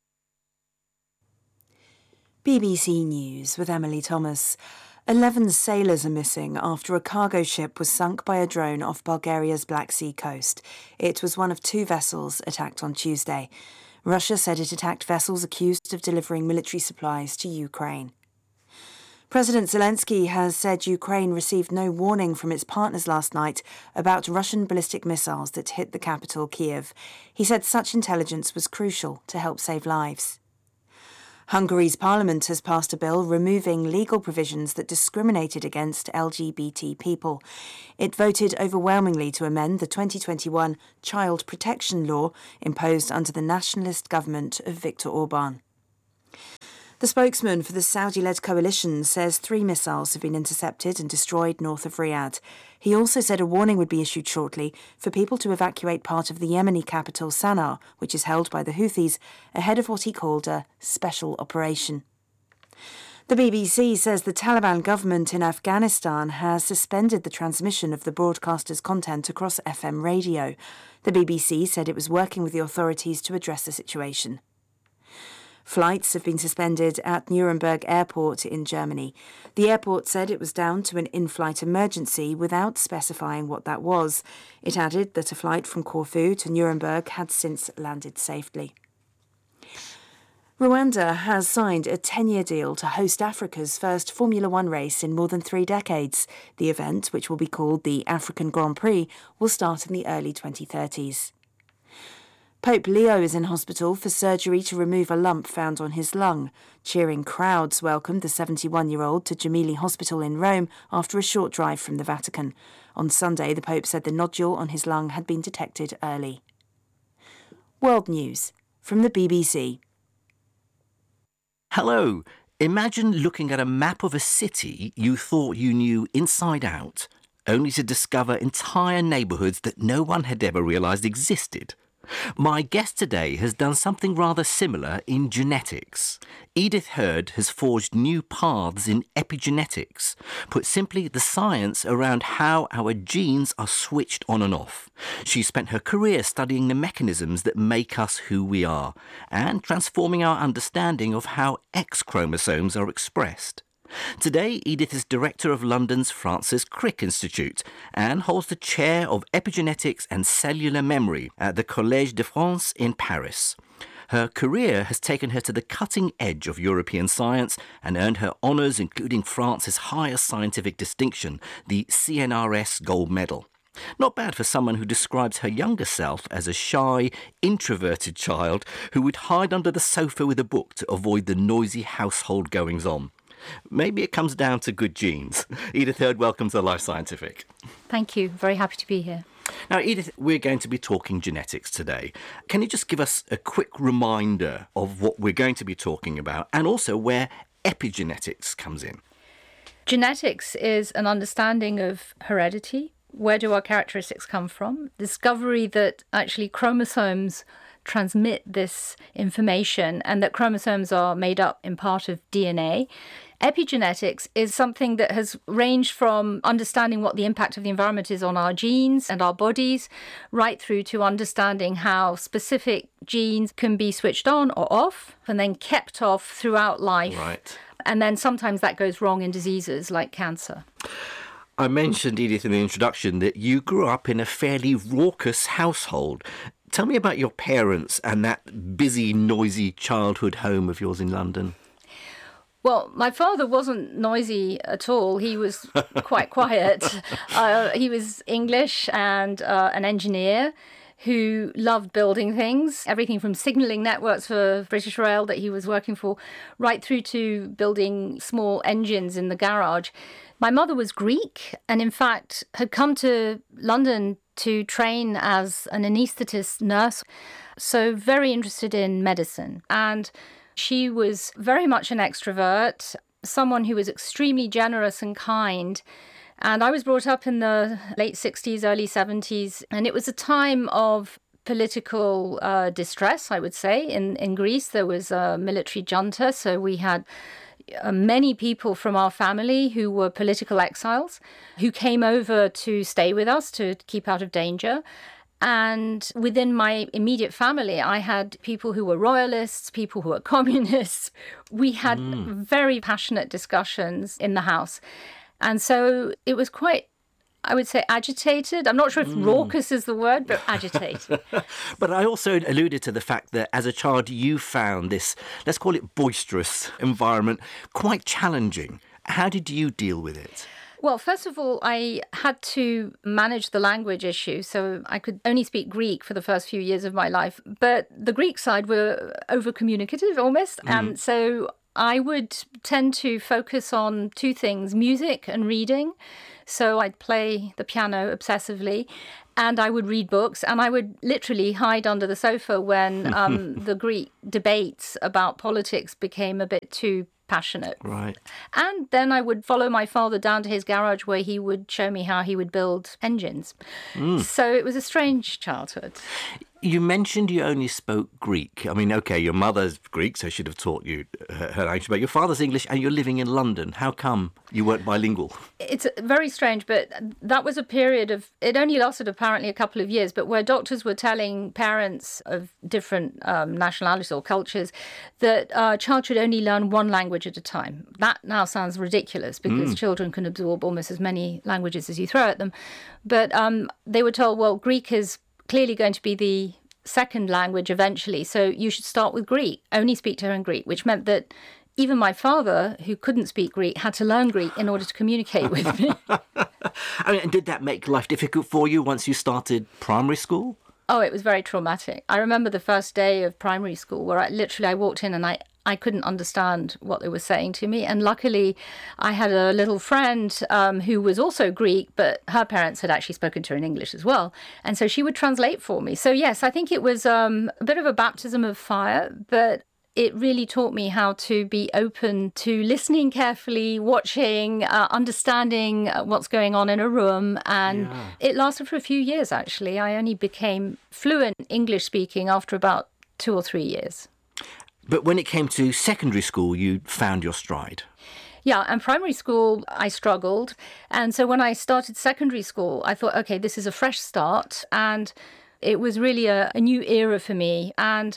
Speaker 15: BBC News with Emily Thomas. 11 sailors are missing after a cargo ship was sunk by a drone off Bulgaria's Black Sea coast. It was one of 2 vessels attacked on Tuesday. Russia said it attacked vessels accused of delivering military supplies to Ukraine. President Zelensky has said Ukraine received no warning from its partners last night about Russian ballistic missiles that hit the capital, Kiev. He said such intelligence was crucial to help save lives. Hungary's parliament has passed a bill removing legal provisions that discriminated against LGBT people. It voted overwhelmingly to amend the 2021 child protection law imposed under the nationalist government of Viktor Orban. The spokesman for the Saudi-led coalition says 3 missiles have been intercepted and destroyed north of Riyadh. He also said a warning would be issued shortly for people to evacuate part of the Yemeni capital Sana'a, which is held by the Houthis, ahead of what he called a special operation. The BBC says the Taliban government in Afghanistan has suspended the transmission of the broadcaster's content across FM radio. The BBC said it was working with the authorities to address the situation. Flights have been suspended at Nuremberg Airport in Germany. The airport said it was down to an in-flight emergency without specifying what that was. It added that a flight from Corfu to Nuremberg had since landed safely. Rwanda has signed a 10-year deal to host Africa's first Formula One race in more than 3 decades. The event, which will be called the African Grand Prix, will start in the early 2030s. Pope Leo is in hospital for surgery to remove a lump found on his lung. Cheering crowds welcomed the 71-year-old to Gemelli Hospital in Rome after a short drive from the Vatican. On Sunday, the Pope said the nodule on his lung had been detected early. World News from the BBC.
Speaker 26: Hello. Imagine looking at a map of a city you thought you knew inside out, only to discover entire neighbourhoods that no one had ever realised existed. My guest today has done something rather similar in genetics. Edith Hurd has forged new paths in epigenetics, put simply the science around how our genes are switched on and off. She spent her career studying the mechanisms that make us who we are and transforming our understanding of how X chromosomes are expressed. Today, Edith is director of London's Francis Crick Institute and holds the chair of epigenetics and cellular memory at the Collège de France in Paris. Her career has taken her to the cutting edge of European science and earned her honours, including France's highest scientific distinction, the CNRS Gold Medal. Not bad for someone who describes her younger self as a shy, introverted child who would hide under the sofa with a book to avoid the noisy household goings-on. Maybe it comes down to good genes. Edith Hurd, welcome to the Life Scientific.
Speaker 3: Thank you. Very happy to be here.
Speaker 26: Now, Edith, we're going to be talking genetics today. Can you just give us a quick reminder of what we're going to be talking about and also where epigenetics comes in?
Speaker 3: Genetics is an understanding of heredity. Where do our characteristics come from? Discovery that actually chromosomes transmit this information and that chromosomes are made up in part of DNA. Epigenetics is something that has ranged from understanding what the impact of the environment is on our genes and our bodies, right through to understanding how specific genes can be switched on or off and then kept off throughout life.
Speaker 26: Right.
Speaker 3: And then sometimes that goes wrong in diseases like cancer.
Speaker 26: I mentioned, Edith, in the introduction that you grew up in a fairly raucous household. Tell me about your parents and that busy, noisy childhood home of yours in London.
Speaker 3: Well, my father wasn't noisy at all. He was quite quiet. He was English and an engineer who loved building things, everything from signalling networks for British Rail that he was working for, right through to building small engines in the garage. My mother was Greek and, in fact, had come to London to train as an anaesthetist nurse, so very interested in medicine. And she was very much an extrovert, someone who was extremely generous and kind,
Speaker 16: And I was brought up in the late 60s, early 70s, and it was a time of political distress, I would say. In Greece, there was a military junta, so we had many people from our family who were political exiles who came over to stay with us to keep out of danger. And within my immediate family, I had people who were royalists, people who were communists. We had very passionate discussions in the house. And so it was quite, I would say, agitated. I'm not sure if raucous is the word, but agitated.
Speaker 26: But I also alluded to the fact that as a child you found this, let's call it boisterous environment, quite challenging. How did you deal with it?
Speaker 16: Well, first of all, I had to manage the language issue. So I could only speak Greek for the first few years of my life. But the Greek side were over-communicative almost. And so I would tend to focus on two things, music and reading. So I'd play the piano obsessively and I would read books and I would literally hide under the sofa when the Greek debates about politics became a bit too passionate.
Speaker 26: Right.
Speaker 16: And then I would follow my father down to his garage where he would show me how he would build engines. So it was a strange childhood.
Speaker 26: You mentioned you only spoke Greek. I mean, OK, your mother's Greek, so she'd have taught you her language, but your father's English and you're living in London. How come you weren't bilingual?
Speaker 16: It's very strange, but that was a period of, it only lasted apparently a couple of years, but where doctors were telling parents of different nationalities or cultures that a child should only learn one language at a time. That now sounds ridiculous because children can absorb almost as many languages as you throw at them. But they were told, well, Greek is clearly going to be the second language eventually, so you should start with Greek, only speak to her in Greek, which meant that even my father, who couldn't speak Greek, had to learn Greek in order to communicate with me.
Speaker 26: I mean, and did that make life difficult for you once you started primary school?
Speaker 16: Oh, it was very traumatic. I remember the first day of primary school where I walked in and I couldn't understand what they were saying to me. And luckily, I had a little friend who was also Greek, but her parents had actually spoken to her in English as well. And so she would translate for me. So yes, I think it was a bit of a baptism of fire, but it really taught me how to be open to listening carefully, watching, understanding what's going on in a room. And it lasted for a few years, actually. I only became fluent English speaking after about 2 or 3 years.
Speaker 26: But when it came to secondary school, you found your stride.
Speaker 16: Yeah, and primary school, I struggled. And so when I started secondary school, I thought, OK, this is a fresh start. And it was really a new era for me. And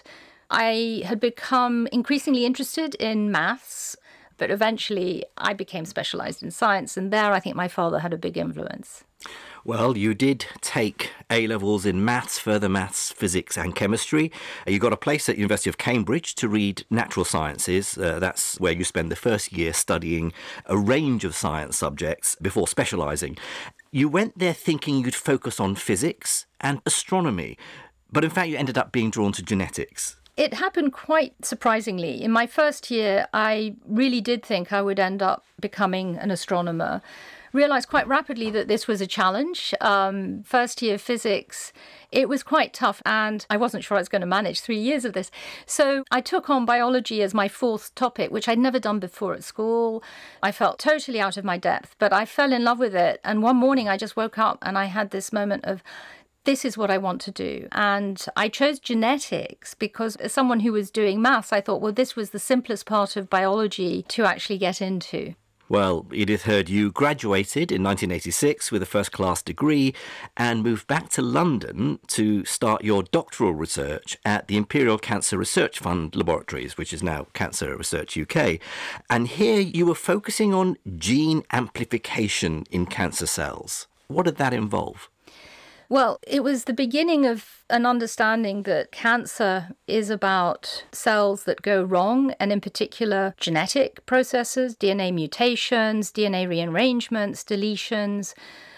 Speaker 16: I had become increasingly interested in maths, but eventually I became specialised in science. And there, I think my father had a big influence.
Speaker 26: Well, you did take A-levels in maths, further maths, physics and chemistry. You got a place at University of Cambridge to read natural sciences. That's where you spend the first year studying a range of science subjects before specialising. You went there thinking you'd focus on physics and astronomy, but in fact you ended up being drawn to genetics.
Speaker 16: It happened quite surprisingly. In my first year, I really did think I would end up becoming an astronomer. Realised quite rapidly that this was a challenge. First year physics, it was quite tough and I wasn't sure I was going to manage 3 years of this. So I took on biology as my fourth topic, which I'd never done before at school. I felt totally out of my depth, but I fell in love with it. And one morning I just woke up and I had this moment of, this is what I want to do. And I chose genetics because as someone who was doing maths, I thought, well, this was the simplest part of biology to actually get into.
Speaker 26: Well, Edith Heard, you graduated in 1986 with a first-class degree and moved back to London to start your doctoral research at the Imperial Cancer Research Fund Laboratories, which is now Cancer Research UK. And here you were focusing on gene amplification in cancer cells. What did that involve?
Speaker 16: Well, it was the beginning of an understanding that cancer is about cells that go wrong, and in particular genetic processes, DNA mutations, DNA rearrangements, deletions.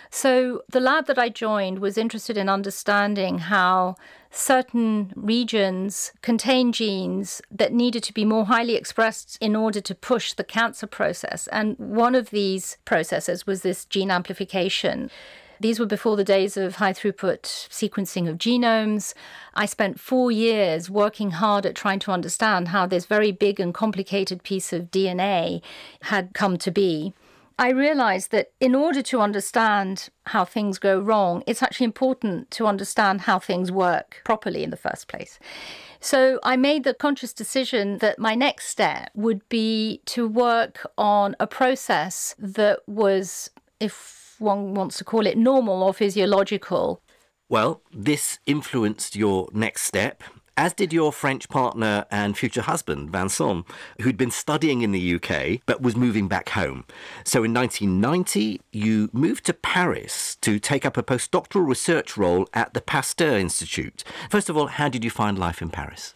Speaker 16: So the lab that I joined was interested in understanding how certain regions contain genes that needed to be more highly expressed in order to push the cancer process. And one of these processes was this gene amplification. These were before the days of high-throughput sequencing of genomes. I spent 4 years working hard at trying to understand how this very big and complicated piece of DNA had come to be. I realized that in order to understand how things go wrong, it's actually important to understand how things work properly in the first place. So I made the conscious decision that my next step would be to work on a process that was, if one wants to call it normal or physiological.
Speaker 26: Well, this influenced your next step, as did your French partner and future husband, Vincent, who'd been studying in the UK but was moving back home. So in 1990, you moved to Paris to take up a postdoctoral research role at the Pasteur Institute. First of all, how did you find life in Paris?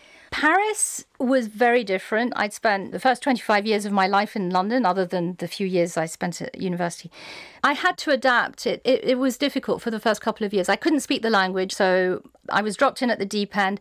Speaker 16: Paris was very different. I'd spent the first 25 years of my life in London, other than the few years I spent at university. I had to adapt. It was difficult for the first couple of years. I couldn't speak the language, so I was dropped in at the deep end.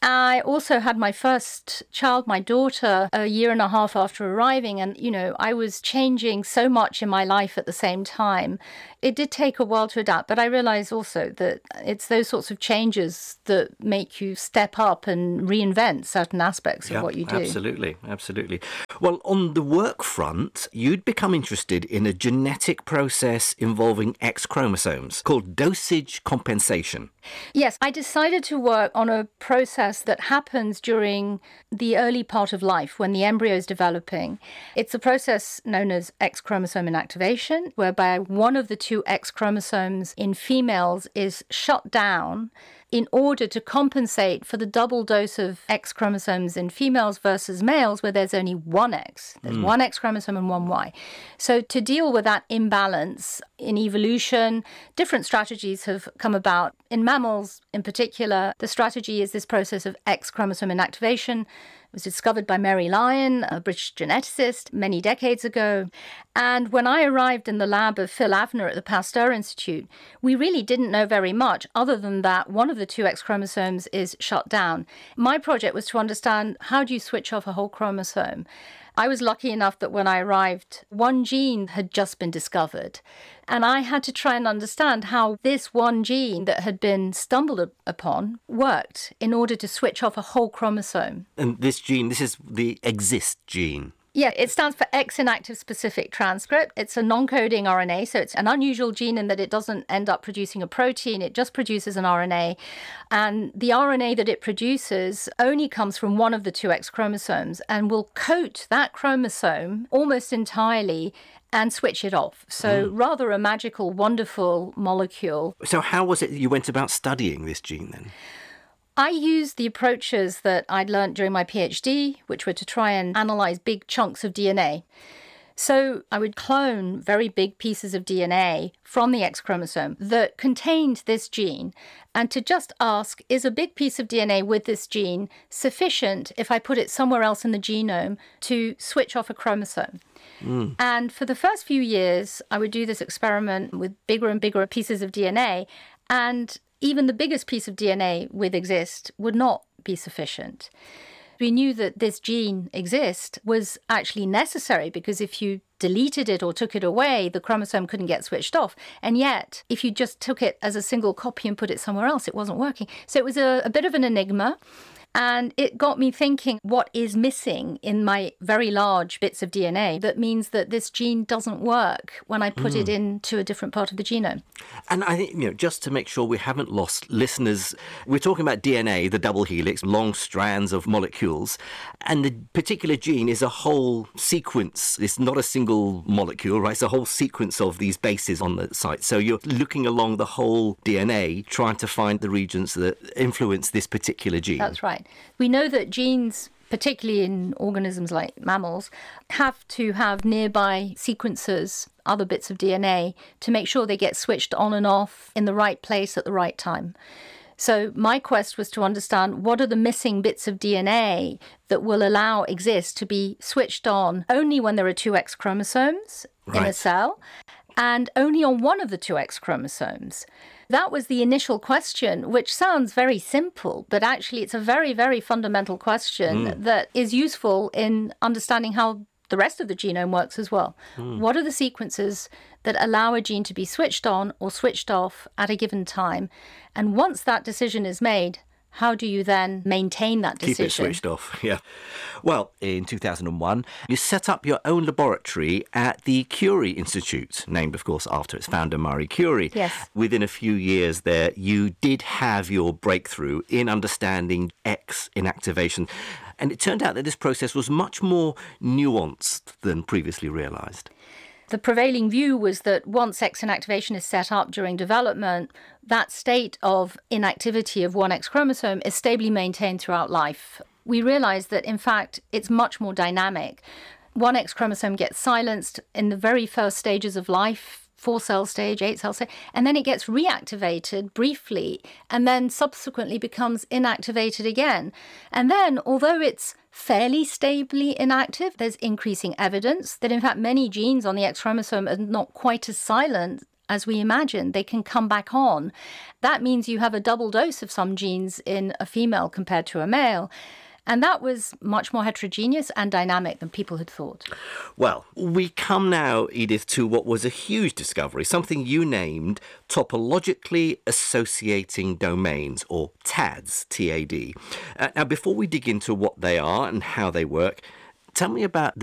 Speaker 16: I also had my first child, my daughter, a year and a half after arriving. And, I was changing so much in my life at the same time. It did take a while to adapt, but I realized also that it's those sorts of changes that make you step up and reinvent certain aspects of what you do.
Speaker 26: Absolutely. Well, on the work front, you'd become interested in a genetic process involving X chromosomes called dosage compensation.
Speaker 16: Yes, I decided to work on a process that happens during the early part of life when the embryo is developing. It's a process known as X chromosome inactivation, whereby one of the two X chromosomes in females is shut down in order to compensate for the double dose of X chromosomes in females versus males, where there's only one X. There's one X chromosome and one Y. So to deal with that imbalance in evolution, different strategies have come about. In mammals in particular, the strategy is this process of X chromosome inactivation. It was discovered by Mary Lyon, a British geneticist, many decades ago. And when I arrived in the lab of Phil Avner at the Pasteur Institute, we really didn't know very much other than that one of the two X chromosomes is shut down. My project was to understand, how do you switch off a whole chromosome? I was lucky enough that when I arrived, one gene had just been discovered. And I had to try and understand how this one gene that had been stumbled upon worked in order to switch off a whole chromosome.
Speaker 26: And this gene, this is the EXIST gene.
Speaker 16: Yeah, it stands for X inactive specific transcript. It's a non-coding RNA, so it's an unusual gene in that it doesn't end up producing a protein, it just produces an RNA. And the RNA that it produces only comes from one of the two X chromosomes and will coat that chromosome almost entirely and switch it off. So rather a magical, wonderful molecule.
Speaker 26: So how was it you went about studying this gene then?
Speaker 16: I used the approaches that I'd learned during my PhD, which were to try and analyze big chunks of DNA. So I would clone very big pieces of DNA from the X chromosome that contained this gene, and to just ask, is a big piece of DNA with this gene sufficient if I put it somewhere else in the genome to switch off a chromosome? And for the first few years, I would do this experiment with bigger and bigger pieces of DNA, and even the biggest piece of DNA with EXIST would not be sufficient. We knew that this gene EXIST was actually necessary because if you deleted it or took it away, the chromosome couldn't get switched off. And yet, if you just took it as a single copy and put it somewhere else, it wasn't working. So it was a bit of an enigma. And it got me thinking, what is missing in my very large bits of DNA that means that this gene doesn't work when I put it into a different part of the genome?
Speaker 26: And I think, just to make sure we haven't lost listeners, we're talking about DNA, the double helix, long strands of molecules, and the particular gene is a whole sequence. It's not a single molecule, right? It's a whole sequence of these bases on the site. So you're looking along the whole DNA, trying to find the regions that influence this particular gene.
Speaker 16: That's right. We know that genes, particularly in organisms like mammals, have to have nearby sequences, other bits of DNA, to make sure they get switched on and off in the right place at the right time. So my quest was to understand what are the missing bits of DNA that will allow EXIST to be switched on only when there are two X chromosomes in a cell, and only on one of the two X chromosomes. That was the initial question, which sounds very simple, but actually it's a very, very fundamental question that is useful in understanding how the rest of the genome works as well. What are the sequences that allow a gene to be switched on or switched off at a given time? And once that decision is made, how do you then maintain that decision?
Speaker 26: Keep it switched off, yeah. Well, in 2001, you set up your own laboratory at the Curie Institute, named, of course, after its founder, Marie Curie.
Speaker 16: Yes.
Speaker 26: Within a few years there, you did have your breakthrough in understanding X inactivation. And it turned out that this process was much more nuanced than previously realised.
Speaker 16: The prevailing view was that once X inactivation is set up during development, that state of inactivity of one X chromosome is stably maintained throughout life. We realised that, in fact, it's much more dynamic. One X chromosome gets silenced in the very first stages of life, 4-cell stage, 8-cell stage, and then it gets reactivated briefly and then subsequently becomes inactivated again. And then, although it's fairly stably inactive, there's increasing evidence that, in fact, many genes on the X chromosome are not quite as silent as we imagine. They can come back on. That means you have a double dose of some genes in a female compared to a male. And that was much more heterogeneous and dynamic than people had thought.
Speaker 26: Well, we come now, Edith, to what was a huge discovery, something you named topologically associating domains, or TADs, T-A-D. Now, before we dig into what they are and how they work, tell me about